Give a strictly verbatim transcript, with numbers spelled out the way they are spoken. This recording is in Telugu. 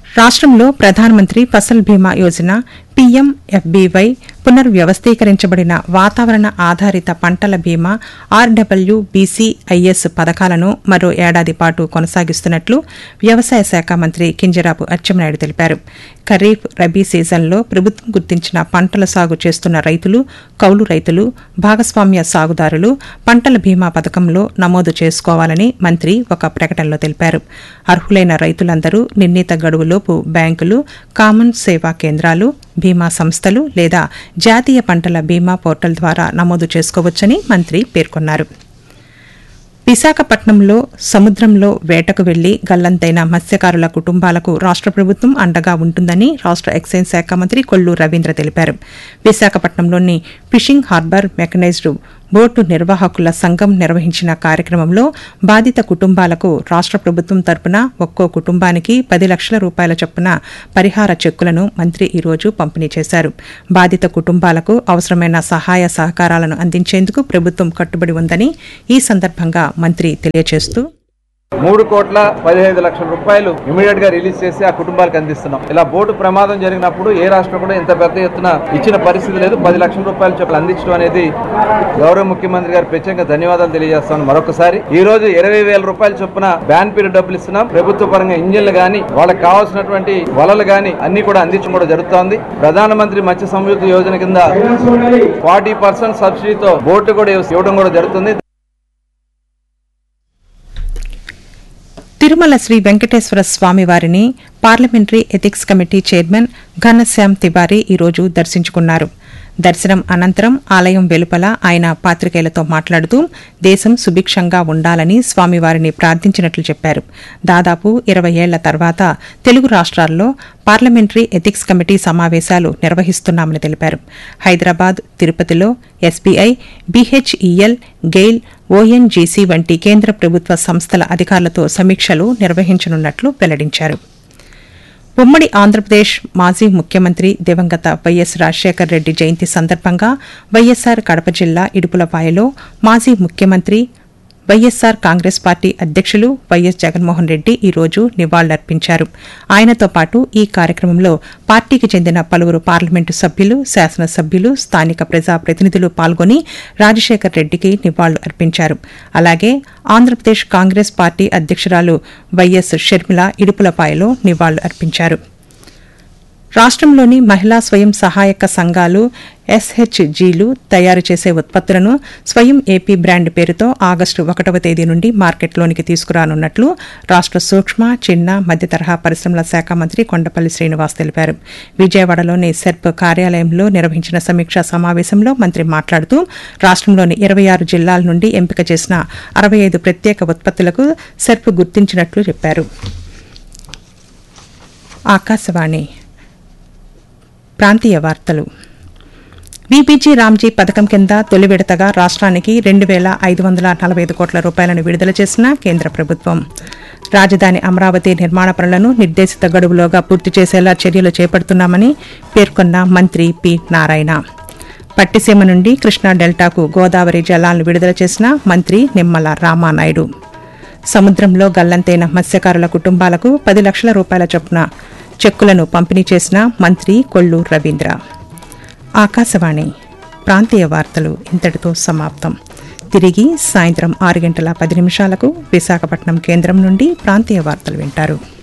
రాష్ట్రంలో ప్రధానమంత్రి ఫసల్ బీమా యోజన పీఎంఎఫ్బీవై పునర్వ్యవస్థీకరించబడిన వాతావరణ ఆధారిత పంటల బీమా ఆర్డబ్ల్యూబీసీఐఎస్ పథకాలను మరో ఏడాది పాటు కొనసాగిస్తున్నట్లు వ్యవసాయ శాఖ మంత్రి కింజరాపు అచ్చెన్నాయుడు తెలిపారు. ఖరీఫ్, రబీ సీజన్లో ప్రభుత్వం గుర్తించిన పంటల సాగు చేస్తున్న రైతులు, కౌలు రైతులు, భాగస్వామ్య సాగుదారులు పంటల బీమా పథకంలో నమోదు చేసుకోవాలని మంత్రి ఒక ప్రకటనలో తెలిపారు. అర్హులైన రైతులందరూ నిర్ణీత గడువులోపు బ్యాంకులు, కామన్ సేవా కేంద్రాలు, బీమా సంస్థలు లేదా జాతీయ పంటల బీమా పోర్టల్ ద్వారా నమోదు చేసుకోవచ్చని మంత్రి పేర్కొన్నారు. విశాఖపట్నంలో సముద్రంలో వేటకు వెళ్లి గల్లంతైన మత్స్యకారుల కుటుంబాలకు రాష్ట్ర ప్రభుత్వం అండగా ఉంటుందని రాష్ట్ర ఎక్సైజ్ శాఖ మంత్రి కొల్లు రవీంద్ర తెలిపారు. విశాఖపట్నంలోని ఫిషింగ్ హార్బర్ మెకనైజ్డ్ బోటు నిర్వాహకుల సంఘం నిర్వహించిన కార్యక్రమంలో బాధిత కుటుంబాలకు రాష్ట్ర ప్రభుత్వం తరపున ఒక్కో కుటుంబానికి పది లక్షల రూపాయల చొప్పున పరిహార చెక్కులను మంత్రి ఈరోజు పంపిణీ చేశారు. బాధిత కుటుంబాలకు అవసరమైన సహాయ సహకారాలను అందించేందుకు ప్రభుత్వం కట్టుబడి ఉందని ఈ సందర్భంగా మంత్రి తెలియజేస్తూ, మూడు కోట్ల పదిహేను లక్షల రూపాయలు ఇమీడియట్ గా రిలీజ్ చేసి ఆ కుటుంబాలకు అందిస్తున్నాం. ఇలా బోటు ప్రమాదం జరిగినప్పుడు ఏ రాష్ట్రం కూడా ఇంత పెద్ద ఎత్తున ఇచ్చిన పరిస్థితి లేదు. పది లక్షల రూపాయలు చొప్పున అందించడం అనేది గౌరవ ముఖ్యమంత్రి గారు ప్రత్యేకంగా ధన్యవాదాలు తెలియజేస్తాను. మరొకసారి ఈ రోజు ఇరవై వేల రూపాయల చొప్పున బ్యాన్ పీరియడ్ డబ్బులు ఇస్తున్నాం. ప్రభుత్వ పరంగా ఇంజిన్లు గానీ, వాళ్ళకి కావాల్సినటువంటి వలలు గానీ అన్ని కూడా అందించడం కూడా జరుగుతోంది. ప్రధానమంత్రి మత్స్య సంయుక్త యోజన కింద ఫార్టీ పర్సెంట్ సబ్సిడీతో బోటు కూడా ఇవ్వడం కూడా జరుగుతుంది. తిరుమల శ్రీ వెంకటేశ్వర స్వామివారిని parliamentary ethics committee chairman Ghanshyam Tiwari ఈరోజు దర్శించుకున్నారు. దర్శనం అనంతరం ఆలయం వెలుపల ఆయన పాత్రికేయులతో మాట్లాడుతూ దేశం సుభిక్షంగా ఉండాలని స్వామివారిని ప్రార్థించినట్లు చెప్పారు. దాదాపు ఇరవై ఏళ్ల తర్వాత తెలుగు రాష్ట్రాల్లో పార్లమెంటరీ ఎథిక్స్ కమిటీ సమావేశాలు నిర్వహిస్తున్నామని తెలిపారు. హైదరాబాద్, తిరుపతిలో ఎస్బీఐ, బీహెచ్ఈఎల్, గెయిల్, ఓఎన్జీసీ వంటి కేంద్ర ప్రభుత్వ సంస్థల అధికారులతో సమీక్షలు నిర్వహించనున్నట్లు వెల్లడించారు. ఉమ్మడి ఆంధ్రప్రదేశ్ మాజీ ముఖ్యమంత్రి దివంగత వైఎస్ రాజశేఖర్ రెడ్డి జయంతి సందర్భంగా వైఎస్సార్ కడప జిల్లా ఇడుపులపాయలో మాజీ ముఖ్యమంత్రి, వైఎస్సార్ కాంగ్రెస్ పార్టీ అధ్యక్షులు వైఎస్ జగన్మోహన్ రెడ్డి ఈరోజు నివాళులర్పించారు. ఆయనతో పాటు ఈ కార్యక్రమంలో పార్టీకి చెందిన పలువురు పార్లమెంటు సభ్యులు, శాసనసభ్యులు, స్థానిక ప్రజాప్రతినిధులు పాల్గొని రాజశేఖర్ రెడ్డికి నివాళులు అర్పించారు. అలాగే ఆంధ్రప్రదేశ్ కాంగ్రెస్ పార్టీ అధ్యక్షురాలు వైఎస్ షర్మిల ఇడుపులపాయలో నివాళులు అర్పించారు. రాష్ట్రంలోని మహిళా స్వయం సహాయక సంఘాలు, ఎస్హెచ్జీలు తయారు చేసే ఉత్పత్తులను స్వయం ఏపీ బ్రాండ్ పేరుతో ఆగస్టు ఒకటవ తేదీ నుండి మార్కెట్లోనికి తీసుకురానున్నట్లు రాష్ట్ర సూక్ష్మ, చిన్న, మధ్య తరహా పరిశ్రమల శాఖ మంత్రి కొండపల్లి శ్రీనివాస్ తెలిపారు. విజయవాడలోని సెర్ప్ కార్యాలయంలో నిర్వహించిన సమీక్షా సమావేశంలో మంత్రి మాట్లాడుతూ రాష్ట్రంలోని ఇరవై ఆరు జిల్లాల నుండి ఎంపిక చేసిన అరవై ఐదు ప్రత్యేక ఉత్పత్తులకు సెర్ప్ గుర్తించినట్లు చెప్పారు. ఆకాశవాణి ప్రాంతీయ వార్తలు. వీపీజీ రామ్జీ పథకం కింద తొలి విడతగా రాష్ట్రానికి రెండు వేల ఐదు వందల నలభై ఐదు కోట్ల రూపాయలను విడుదల చేసిన కేంద్ర ప్రభుత్వం. రాజధాని అమరావతి నిర్మాణ పనులను నిర్దేశిత గడువులోగా పూర్తి చేసేలా చర్యలు చేపడుతున్నామని పేర్కొన్న మంత్రి పి నారాయణ. పట్టిసీమ నుండి కృష్ణా డెల్టాకు గోదావరి జలాలను విడుదల చేసిన మంత్రి నిమ్మల రామానాయుడు. సముద్రంలో గల్లంతైన మత్స్యకారుల కుటుంబాలకు పది లక్షల రూపాయల చొప్పున చెక్కులను పంపిణీ చేసిన మంత్రి కొల్లు రవీంద్ర. ఆకాశవాణి ప్రాంతీయ వార్తలు ఇంతటితో సమాప్తం. తిరిగి సాయంత్రం ఆరు గంటల పది నిమిషాలకు విశాఖపట్నం కేంద్రం నుండి ప్రాంతీయ వార్తలు వింటారు.